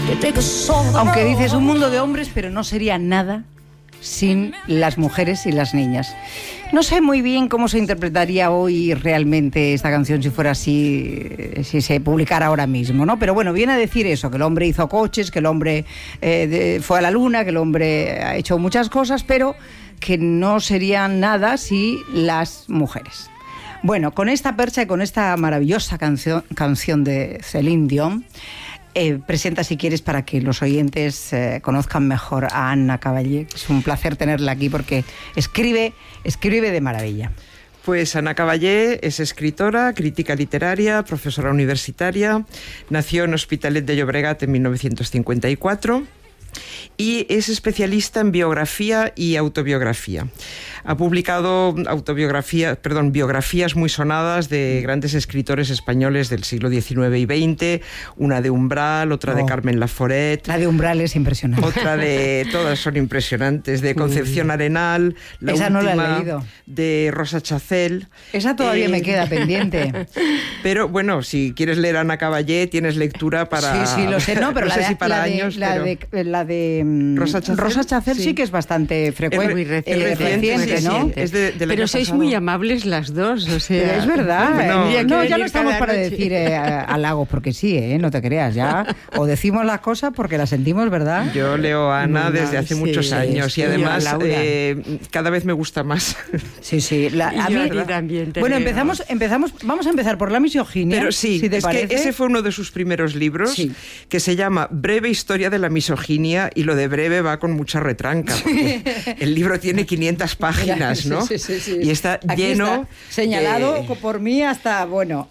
Aunque dices un mundo de hombres, pero no sería nada sin las mujeres y las niñas. No sé muy bien cómo se interpretaría hoy realmente esta canción si fuera así, si se publicara ahora mismo, ¿no? Pero bueno, viene a decir eso, que el hombre hizo coches, que el hombre fue a la luna, que el hombre ha hecho muchas cosas, pero que no serían nada si las mujeres. Bueno, con esta percha y con esta maravillosa canción de Céline Dion, presenta, si quieres, para que los oyentes conozcan mejor a Anna Cavallé. Es un placer tenerla aquí porque escribe de maravilla. Pues Anna Cavallé es escritora, crítica literaria, profesora universitaria. Nació en Hospitalet de Llobregat en 1954 y es especialista en biografía y autobiografía. Ha publicado biografías muy sonadas de grandes escritores españoles del siglo XIX y XX, una de Umbral, otra de Carmen Laforet. La de Umbral es impresionante. Otra todas son impresionantes, de Concepción Arenal, esa última no la he leído. De Rosa Chacel. Esa todavía me queda pendiente. Pero bueno, si quieres leer a Anna Cavallé, tienes lectura para... Sí, lo sé, no, pero no sé si para años, la de Rosa Chacel sí que es bastante frecuente. Muy reciente, ¿no? Es pero sois muy amables las dos, o sea... Pero es verdad. Bueno, ya no estamos para decir halagos porque sí, no te creas, ya. O decimos las cosas porque las sentimos, ¿verdad? Yo leo a Ana desde hace muchos años y además cada vez me gusta más. Sí. A mí también. Bueno, empezamos. Vamos a empezar por la misoginia. Pero sí, si te es parece. Que ese fue uno de sus primeros libros, que se llama Breve historia de la misoginia, y lo de breve va con mucha retranca, porque el libro tiene 500 páginas, ¿no? Sí. Y está aquí lleno... Está señalado por mí hasta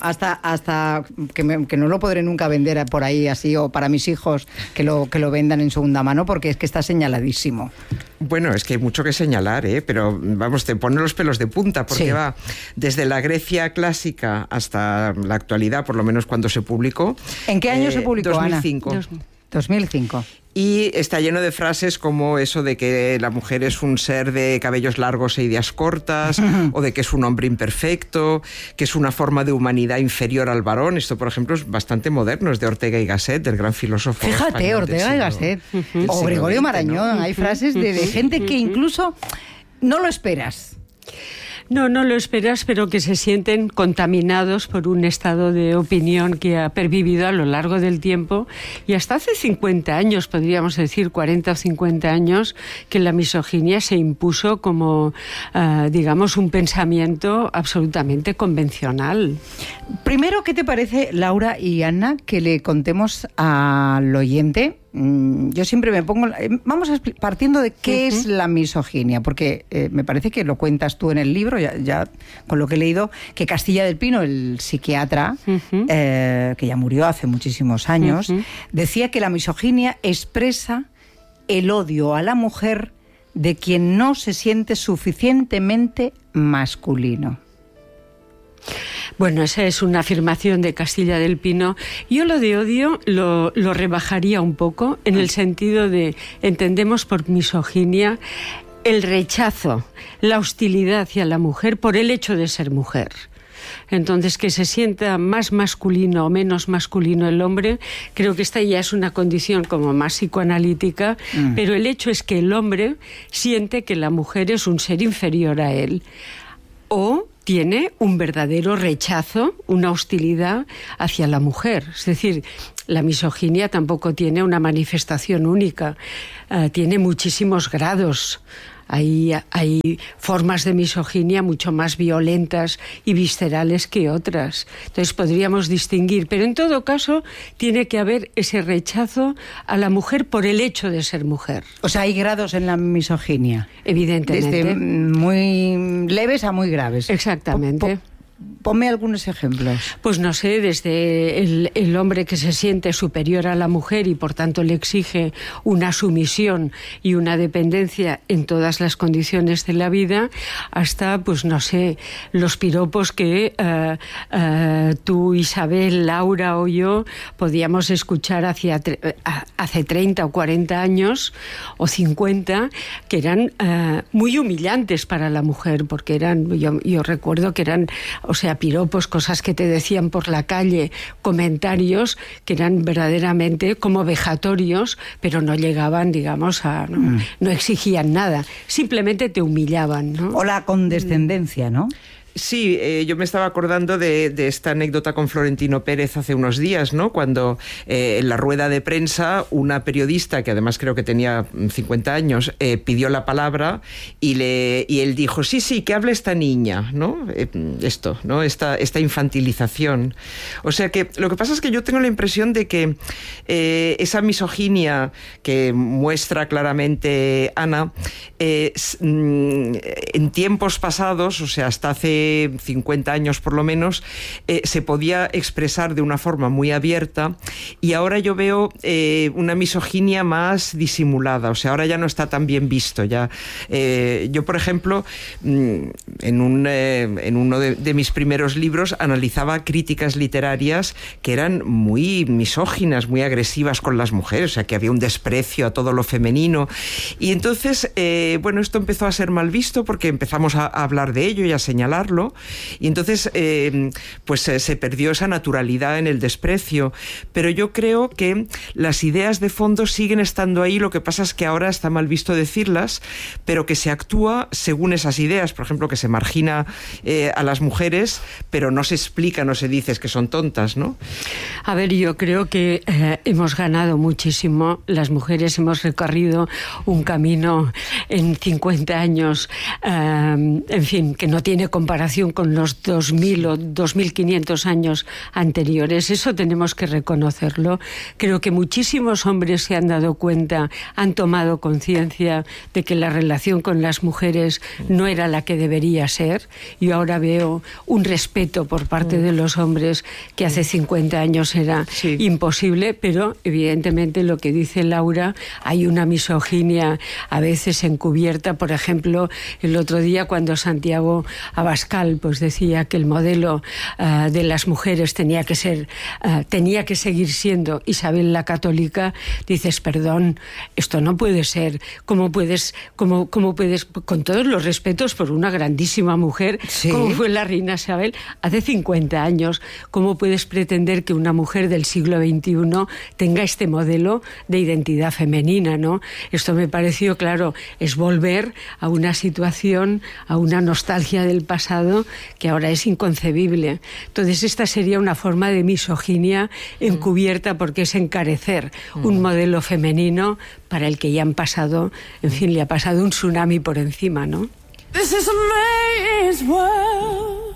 que no lo podré nunca vender por ahí así, o para mis hijos que lo vendan en segunda mano, porque es que está señaladísimo. Bueno, es que hay mucho que señalar, pero vamos, te pone los pelos de punta, porque va desde la Grecia clásica hasta la actualidad, por lo menos cuando se publicó. ¿En qué año se publicó, 2005. Ana? 2005. Y está lleno de frases como eso de que la mujer es un ser de cabellos largos e ideas cortas, o de que es un hombre imperfecto, que es una forma de humanidad inferior al varón. Esto, por ejemplo, es bastante moderno, es de Ortega y Gasset, del gran filósofo. Fíjate, Ortega y Gasset. O Gregorio Marañón. ¿No? Hay frases de gente que incluso no lo esperas. No lo esperas, pero que se sienten contaminados por un estado de opinión que ha pervivido a lo largo del tiempo, y hasta hace 50 años, podríamos decir 40 o 50 años, que la misoginia se impuso como, digamos, un pensamiento absolutamente convencional. Primero, ¿qué te parece, Laura y Ana, que le contemos al oyente? Yo siempre me pongo... Vamos partiendo de qué es la misoginia, porque me parece que lo cuentas tú en el libro, ya con lo que he leído, que Castilla del Pino, el psiquiatra, que ya murió hace muchísimos años, decía que la misoginia expresa el odio a la mujer de quien no se siente suficientemente masculino. Bueno, esa es una afirmación de Castilla del Pino. Yo lo de odio lo rebajaría un poco, en el sentido de, entendemos por misoginia el rechazo, la hostilidad hacia la mujer por el hecho de ser mujer. Entonces, que se sienta más masculino o menos masculino el hombre, creo que esta ya es una condición como más psicoanalítica, pero el hecho es que el hombre siente que la mujer es un ser inferior a él, o tiene un verdadero rechazo, una hostilidad hacia la mujer. Es decir, la misoginia tampoco tiene una manifestación única, tiene muchísimos grados. Hay formas de misoginia mucho más violentas y viscerales que otras. Entonces podríamos distinguir, pero en todo caso tiene que haber ese rechazo a la mujer por el hecho de ser mujer. O sea, hay grados en la misoginia. Evidentemente. Desde muy leves a muy graves. Exactamente. Ponme algunos ejemplos. Pues no sé, desde el hombre que se siente superior a la mujer y por tanto le exige una sumisión y una dependencia en todas las condiciones de la vida, hasta, pues no sé, los piropos que tú, Isabel, Laura o yo podíamos escuchar hace 30 o 40 años o 50, que eran muy humillantes para la mujer, porque eran, yo recuerdo que eran o sea, piropos, cosas que te decían por la calle, comentarios que eran verdaderamente como vejatorios, pero no llegaban, digamos, no exigían nada, simplemente te humillaban, ¿no? O la condescendencia, ¿no? Sí, yo me estaba acordando de esta anécdota con Florentino Pérez hace unos días, ¿no? Cuando en la rueda de prensa una periodista, que además creo que tenía 50 años, pidió la palabra y él dijo, sí, que hable esta niña, ¿no? Esto, ¿no? Esta infantilización. O sea que lo que pasa es que yo tengo la impresión de que esa misoginia que muestra claramente Ana, en tiempos pasados, o sea, hasta hace 50 años por lo menos, se podía expresar de una forma muy abierta, y ahora yo veo una misoginia más disimulada, o sea, ahora ya no está tan bien visto. Ya, yo, por ejemplo, en uno de mis primeros libros analizaba críticas literarias que eran muy misóginas, muy agresivas con las mujeres, o sea, que había un desprecio a todo lo femenino, y entonces, bueno, esto empezó a ser mal visto porque empezamos a hablar de ello y a señalarlo. Y entonces pues se perdió esa naturalidad en el desprecio, pero yo creo que las ideas de fondo siguen estando ahí. Lo que pasa es que ahora está mal visto decirlas, pero que se actúa según esas ideas. Por ejemplo, que se margina a las mujeres, pero no se explica, no se dice que son tontas, ¿no? A ver, yo creo que hemos ganado muchísimo. Las mujeres hemos recorrido un camino en 50 años, en fin, que no tiene comparación con los 2000 o 2500 años anteriores. Eso tenemos que reconocerlo. Creo que muchísimos hombres se han dado cuenta, han tomado conciencia de que la relación con las mujeres no era la que debería ser. Yo ahora veo un respeto por parte de los hombres que hace 50 años era imposible, pero evidentemente lo que dice Laura, hay una misoginia a veces encubierta. Por ejemplo, el otro día cuando Santiago Abascal pues decía que el modelo de las mujeres tenía que seguir siendo Isabel la Católica, dices, perdón, esto no puede ser. ¿Cómo puedes, con todos los respetos por una grandísima mujer, como fue la reina Isabel hace 50 años, cómo puedes pretender que una mujer del siglo XXI tenga este modelo de identidad femenina, ¿no? Esto me pareció, claro, es volver a una situación, a una nostalgia del pasado que ahora es inconcebible. Entonces esta sería una forma de misoginia encubierta, porque es encarecer un modelo femenino para el que ya han pasado, en fin, le ha pasado un tsunami por encima, ¿no? This is a man's world.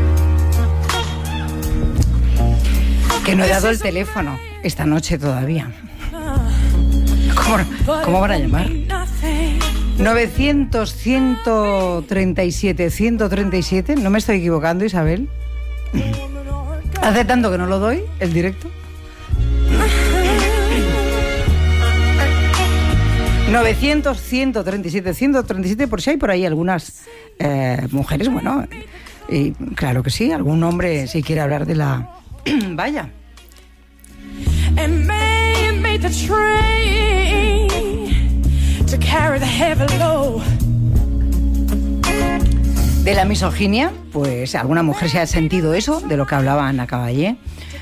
Que no he dado el teléfono esta noche todavía. ¿Cómo van a llamar? 900-137-137. ¿No me estoy equivocando, Isabel? ¿Hace tanto que no lo doy, el directo? 900-137-137, por si hay por ahí algunas mujeres, bueno, y claro que sí, algún hombre si quiere hablar de la... Vaya. De la misoginia, pues alguna mujer se ha sentido eso, de lo que hablaba Ana Caballé.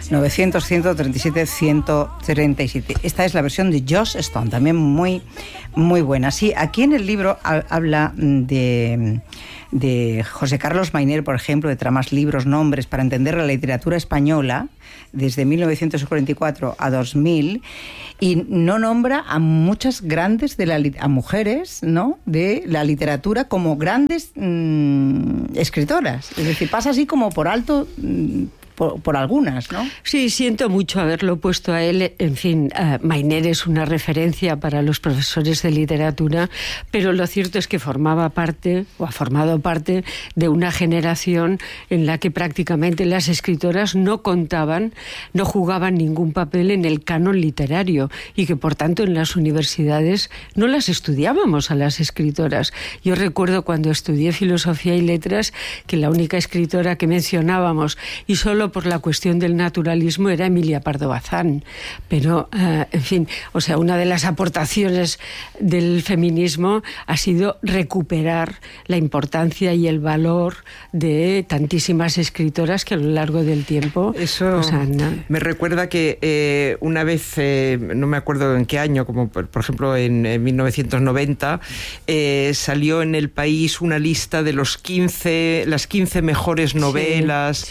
900-137-137. Esta es la versión de Joss Stone, también muy, muy buena. Sí, aquí en el libro habla de José Carlos Mainer, por ejemplo, de tramas, libros, nombres para entender la literatura española desde 1944 a 2000, y no nombra a muchas grandes a mujeres, ¿no?, de la literatura como grandes escritoras. Es decir, pasa así como por alto por algunas, ¿no? Sí, siento mucho haberlo puesto a él. En fin, Mainer es una referencia para los profesores de literatura, pero lo cierto es que formaba parte, o ha formado parte, de una generación en la que prácticamente las escritoras no contaban, no jugaban ningún papel en el canon literario, y que por tanto en las universidades no las estudiábamos a las escritoras. Yo recuerdo cuando estudié Filosofía y Letras que la única escritora que mencionábamos, y solo solo por la cuestión del naturalismo era Emilia Pardo Bazán, pero, en fin, o sea, una de las aportaciones del feminismo ha sido recuperar la importancia y el valor de tantísimas escritoras que a lo largo del tiempo... Eso me recuerda que una vez, no me acuerdo en qué año, como por ejemplo en 1990, salió en El País una lista de las 15 mejores novelas,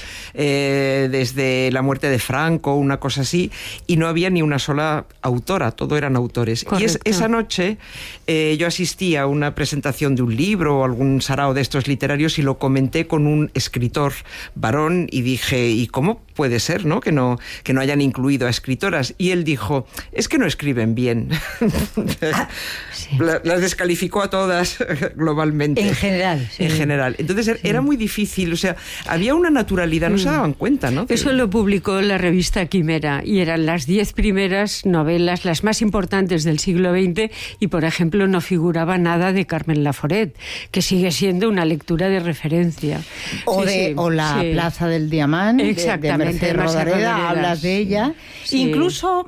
desde la muerte de Franco, una cosa así, y no había ni una sola autora, todo eran autores. Correcto. Y esa noche yo asistí a una presentación de un libro o algún sarao de estos literarios y lo comenté con un escritor varón y dije, ¿y cómo puede ser, ¿no? Que no hayan incluido a escritoras? Y él dijo, es que no escriben bien. Sí. Las descalificó a todas globalmente. En general. Sí. En general. Entonces era muy difícil, o sea, había una naturalidad, no se daban cuenta, ¿no? Eso lo publicó la revista Quimera y eran las 10 primeras novelas, las más importantes del siglo XX, y por ejemplo no figuraba nada de Carmen Laforet, que sigue siendo una lectura de referencia. O la Plaza del Diamante, de Mercè Rodoreda, hablas de ella. Sí. Incluso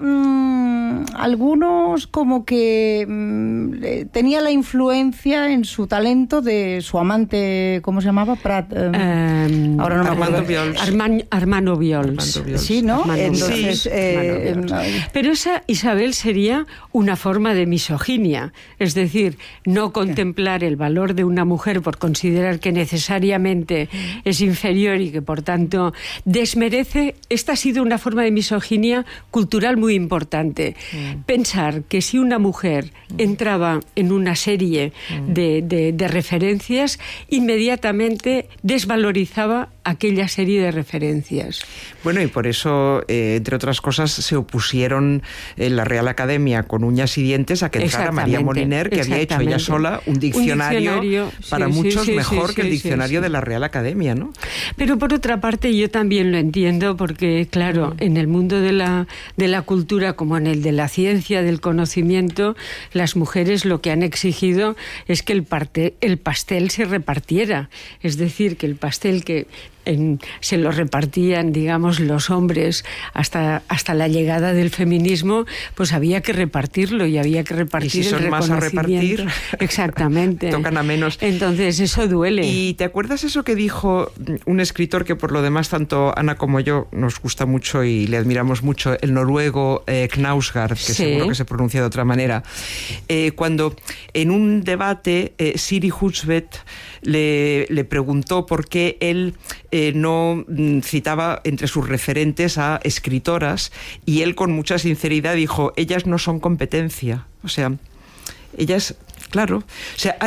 algunos como que tenía la influencia en su talento de su amante, ¿cómo se llamaba? Ahora no me acuerdo. Armando Viols. Sí, ¿no? Entonces, sí. Pero esa, Isabel, sería una forma de misoginia, es decir, no contemplar el valor de una mujer por considerar que necesariamente es inferior y que por tanto desmerece. Esta ha sido una forma de misoginia cultural muy importante. Pensar que si una mujer entraba en una serie de referencias, inmediatamente desvalorizaba aquella serie de referencias. Bueno, y por eso, entre otras cosas, se opusieron en la Real Academia con uñas y dientes a que entrara María Moliner, que había hecho ella sola un diccionario para muchos mejor que el diccionario de la Real Academia, ¿no? Pero por otra parte yo también lo entiendo porque, claro, en el mundo de la cultura como en el de la ciencia, del conocimiento, las mujeres lo que han exigido es que el pastel se repartiera. Es decir, que el pastel que se lo repartían, digamos, los hombres hasta la llegada del feminismo, pues había que repartirlo y había que repartir. Y si son el más a repartir, exactamente, tocan a menos. Entonces eso duele. ¿Y te acuerdas eso que dijo un escritor que por lo demás tanto Ana como yo nos gusta mucho y le admiramos mucho, el noruego Knausgård, que seguro que se pronuncia de otra manera, cuando en un debate Siri Husvet le preguntó por qué él no citaba entre sus referentes a escritoras, y él con mucha sinceridad dijo, ellas no son competencia, o sea, ellas... Claro, o sea,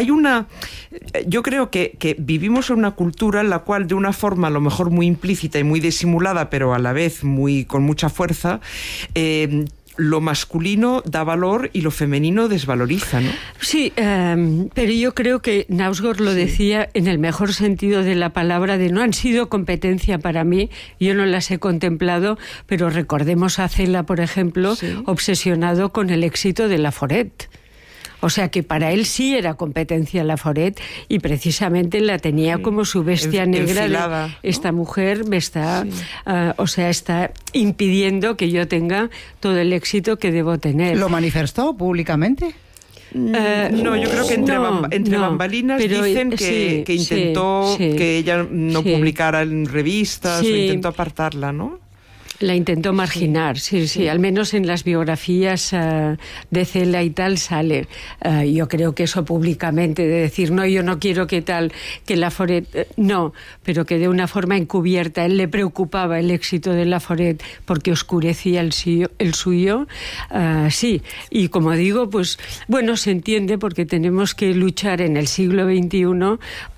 yo creo que vivimos en una cultura en la cual de una forma a lo mejor muy implícita y muy disimulada, pero a la vez con mucha fuerza, lo masculino da valor y lo femenino desvaloriza, ¿no? Sí, pero yo creo que Knausgård lo decía en el mejor sentido de la palabra, de no han sido competencia para mí, yo no las he contemplado, pero recordemos a Cela, por ejemplo, obsesionado con el éxito de Laforet. O sea que para él sí era competencia Laforet y precisamente la tenía como su bestia negra. Enfilada, ¿no? Esta mujer me está, está impidiendo que yo tenga todo el éxito que debo tener. ¿Lo manifestó públicamente? No, yo creo que entre bambalinas dicen que intentó que ella no publicara en revistas, o intentó apartarla, ¿no? La intentó marginar, sí, al menos en las biografías de Cela y tal sale. Yo creo que eso públicamente, de decir, no, yo no quiero que Laforet, no, pero que de una forma encubierta, él le preocupaba el éxito de Laforet porque oscurecía el suyo, sí. Y como digo, pues bueno, se entiende porque tenemos que luchar en el siglo XXI